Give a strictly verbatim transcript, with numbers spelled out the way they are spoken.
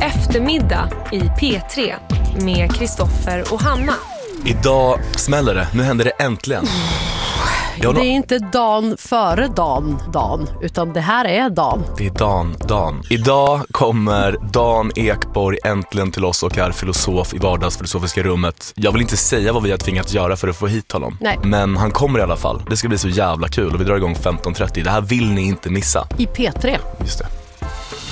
Eftermiddag i P tre med Kristoffer och Hanna. Idag smäller det, nu händer det äntligen. Det är inte dagen före dagen, dagen, utan det här är dagen. Det är Dan, Dan. Idag kommer Dan Ekborg äntligen till oss och är filosof i vardagsfilosofiska rummet. Jag vill inte säga vad vi har tvingat göra för att få hit honom. Nej. Men han kommer i alla fall. Det ska bli så jävla kul och vi drar igång femton trettio. Det här vill ni inte missa. I P tre. Just det.